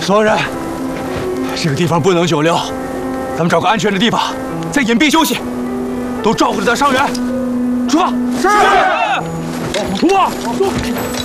所有人，这个地方不能久留，咱们找个安全的地方再隐蔽休息，都照顾着咱伤员。出发！是。出发！走。